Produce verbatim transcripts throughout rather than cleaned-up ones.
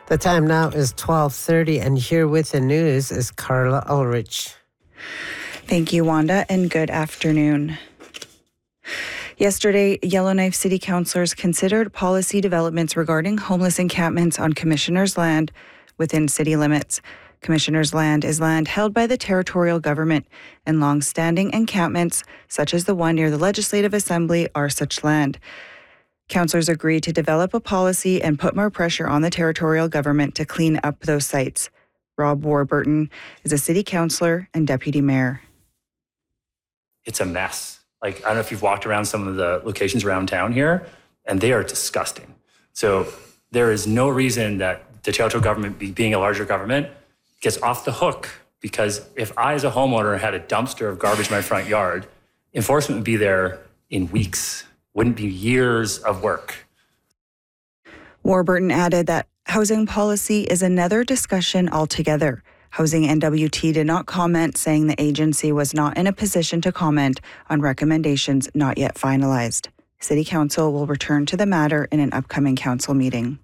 The time now is twelve thirty, and here with the news is Carla Ulrich. Thank you, Wanda, and good afternoon. Yesterday, Yellowknife City Councillors considered policy developments regarding homeless encampments on Commissioner's land within city limits. Commissioner's land is land held by the territorial government, and long-standing encampments, such as the one near the Legislative Assembly, are such land. Councillors agreed to develop a policy and put more pressure on the territorial government to clean up those sites. Rob Warburton is a city councillor and deputy mayor. It's a mess. Like, I don't know if you've walked around some of the locations around town here, and they are disgusting. So there is no reason that the territorial government, be, being a larger government, gets off the hook, because if I as a homeowner had a dumpster of garbage in my front yard, enforcement would be there in weeks. Wouldn't be years of work. Warburton added that housing policy is another discussion altogether. Housing N W T did not comment, saying the agency was not in a position to comment on recommendations not yet finalized. City Council will return to the matter in an upcoming council meeting.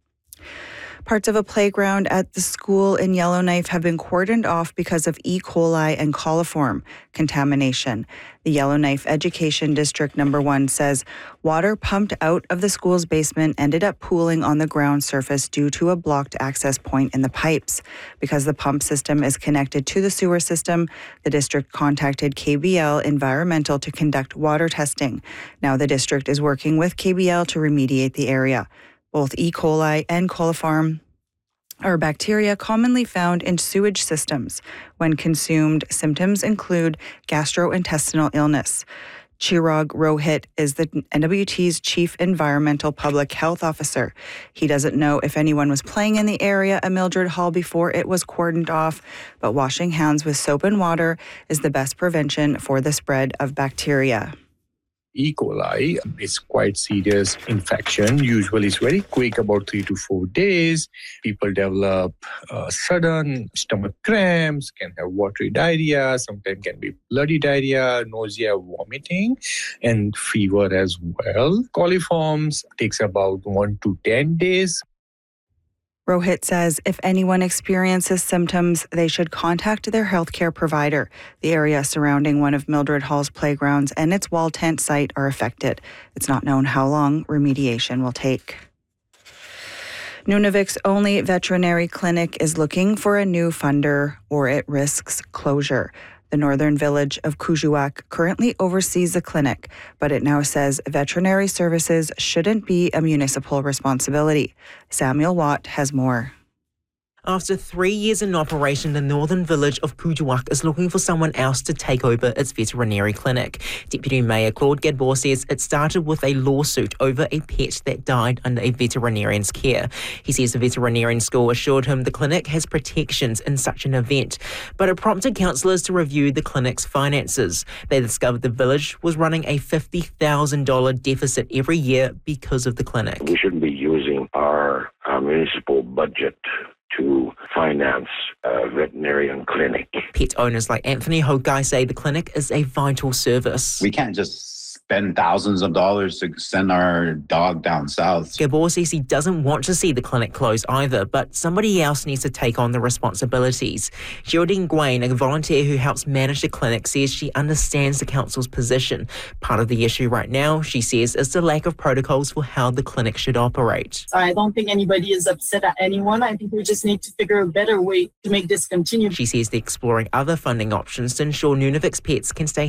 Parts of a playground at the school in Yellowknife have been cordoned off because of E. coli and coliform contamination. The Yellowknife Education District Number One says water pumped out of the school's basement ended up pooling on the ground surface due to a blocked access point in the pipes. Because the pump system is connected to the sewer system, the district contacted K B L Environmental to conduct water testing. Now the district is working with K B L to remediate the area. Both E. coli and coliform are bacteria commonly found in sewage systems. When consumed, symptoms include gastrointestinal illness. Chirag Rohit is the N W T's Chief Environmental Public Health Officer. He doesn't know if anyone was playing in the area at Mildred Hall before it was cordoned off, but washing hands with soap and water is the best prevention for the spread of bacteria. E. coli is quite serious infection. Usually it's very quick, about three to four days. People develop uh, sudden stomach cramps, can have watery diarrhea, sometimes can be bloody diarrhea, nausea, vomiting, and fever as well. Coliforms takes about one to ten days. Rohit says if anyone experiences symptoms, they should contact their healthcare provider. The area surrounding one of Mildred Hall's playgrounds and its wall tent site are affected. It's not known how long remediation will take. Nunavut's only veterinary clinic is looking for a new funder, or it risks closure. The northern village of Kuujjuaq currently oversees the clinic, but it now says veterinary services shouldn't be a municipal responsibility. Samuel Watt has more. After three years in operation, the northern village of Kuujjuaq is looking for someone else to take over its veterinary clinic. Deputy Mayor Claude Gadbois says it started with a lawsuit over a pet that died under a veterinarian's care. He says the veterinarian school assured him the clinic has protections in such an event, but it prompted councillors to review the clinic's finances. They discovered the village was running a fifty thousand dollars deficit every year because of the clinic. We shouldn't be using our, our municipal budget to finance a veterinarian clinic. Pet owners like Anthony Hokai say the clinic is a vital service. We can't just spend thousands of dollars to send our dog down south. Gabor says he doesn't want to see the clinic close either, but somebody else needs to take on the responsibilities. Geraldine Gwain, a volunteer who helps manage the clinic, says she understands the council's position. Part of the issue right now, she says, is the lack of protocols for how the clinic should operate. I don't think anybody is upset at anyone. I think we just need to figure a better way to make this continue. She says they're exploring other funding options to ensure Nunavut's pets can stay